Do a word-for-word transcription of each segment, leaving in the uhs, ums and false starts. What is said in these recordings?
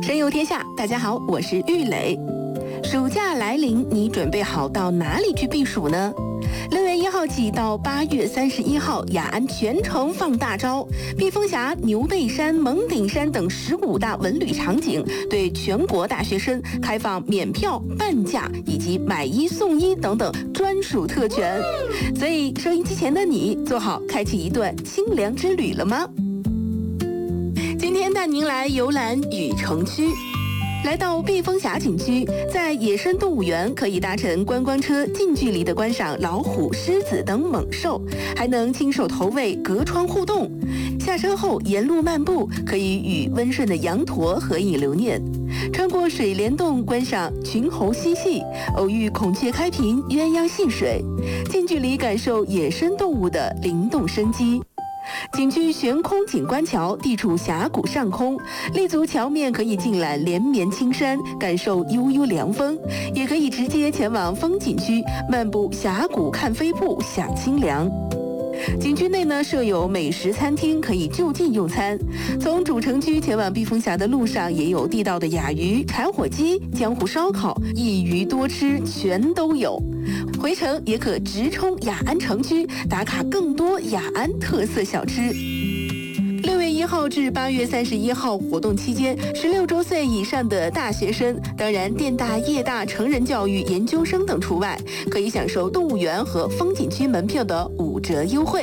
神游天下，大家好，我是玉磊。暑假来临，你准备好到哪里去避暑呢？六月一号起到八月三十一号，雅安全程放大招，避风峡、牛背山、蒙顶山等十五大文旅场景对全国大学生开放免票、半价以及买一送一等等专属特权。所以收音机前的你，做好开启一段清凉之旅了吗？今天带您来游览雨城区。来到避风峡景区，在野生动物园可以搭乘观光车近距离的观赏老虎、狮子等猛兽，还能亲手投喂、隔窗互动。下车后沿路漫步，可以与温顺的羊驼合影留念。穿过水帘洞观赏群猴嬉戏，偶遇孔雀开屏、鸳鸯戏水，近距离感受野生动物的灵动生机。景区悬空景观桥地处峡谷上空，立足桥面可以尽览连绵青山，感受悠悠凉风，也可以直接前往风景区漫步峡谷看飞瀑享清凉。景区内呢设有美食餐厅，可以就近用餐。从主城区前往避风峡的路上，也有地道的雅鱼、柴火鸡、江湖烧烤，一鱼多吃全都有。回程也可直冲雅安城区，打卡更多雅安特色小吃。六月一号至八月三十一号活动期间，十六周岁以上的大学生，当然电大、业大、成人教育研究生等除外，可以享受动物园和风景区门票的五折优惠。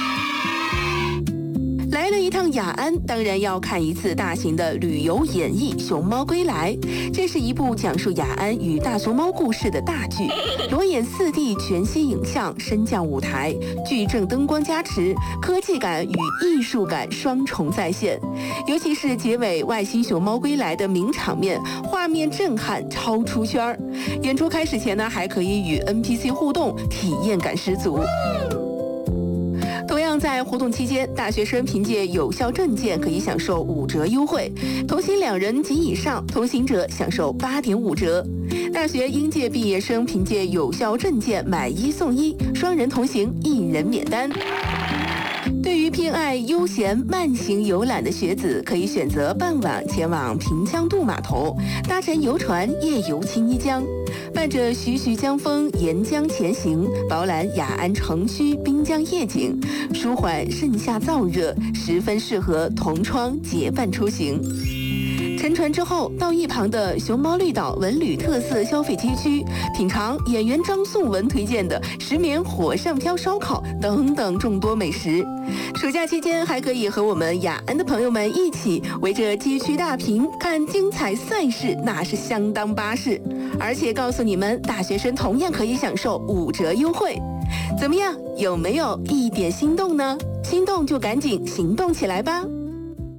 来了一趟雅安，当然要看一次大型的旅游演绎《熊猫归来》。这是一部讲述雅安与大熊猫故事的大剧，裸眼 四 D 全息影像，升降舞台，矩阵灯光加持，科技感与艺术感双重再现。尤其是结尾外星熊猫归来的名场面，画面震撼，超出圈儿。演出开始前呢，还可以与 N P C 互动，体验感十足。同样在活动期间，大学生凭借有效证件可以享受五折优惠，同行两人及以上同行者享受 八点五折。大学应届毕业生凭借有效证件买一送一，双人同行一人免单。对于偏爱悠闲慢行游览的学子，可以选择傍晚前往平江渡码头，搭乘游船夜游青衣江，伴着徐徐江风沿江前行，饱览雅安城区滨江夜景，舒缓盛夏燥热，十分适合同窗结伴出行。乘船之后，到一旁的熊猫绿岛文旅特色消费街区，品尝演员张颂文推荐的石棉火上漂烧烤等等众多美食。暑假期间，还可以和我们雅安的朋友们一起围着街区大屏看精彩赛事，那是相当巴适。而且告诉你们，大学生同样可以享受五折优惠。怎么样，有没有一点心动呢？心动就赶紧行动起来吧！